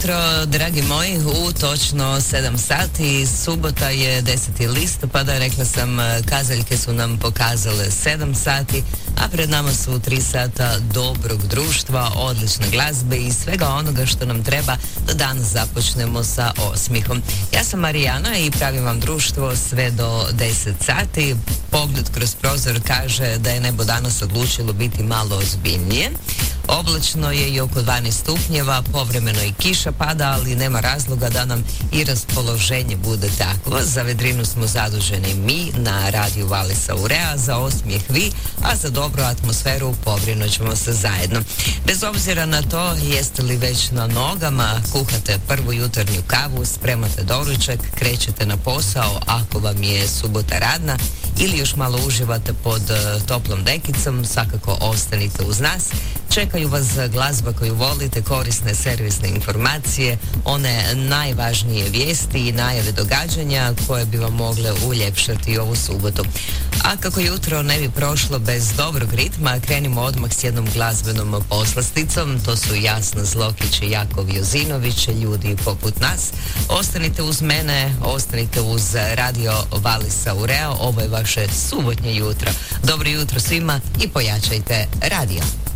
jutro, dragi moji, u točno 7 sati, subota je 10. listopada, rekla sam, kazaljke su nam pokazale 7 sati, a pred nama su 3 sata dobrog društva, odlične glazbe i svega onoga što nam treba da danas započnemo sa osmihom. Ja sam Marijana i pravim vam društvo sve do 10 sati. Pogled kroz prozor kaže da je nebo danas odlučilo biti malo ozbiljnije. Oblačno je i oko 12 stupnjeva, povremeno i kiša pada, ali nema razloga da nam i raspoloženje bude takvo. Za vedrinu smo zaduženi mi na radiju Valisa Urea, za osmijeh vi, a za dobru atmosferu pobrinut ćemo se zajedno. Bez obzira na to jeste li već na nogama, kuhate prvu jutarnju kavu, spremate doručak, krećete na posao ako vam je subota radna ili još malo uživate pod toplom dekicom, svakako ostanite uz nas. Čekaju vas glazba koju volite, korisne servisne informacije, one najvažnije vijesti i najave događanja koje bi vam mogle uljepšati ovu subotu. A kako jutro ne bi prošlo bez dobrog ritma, krenimo odmah s jednom glazbenom poslasticom. To su Jasna Zlokić i Jakov Jozinović, ljudi poput nas. Ostanite uz mene, ostanite uz radio Valisa Urea, ovo je vaše subotnje jutro. Dobro jutro svima i pojačajte radio.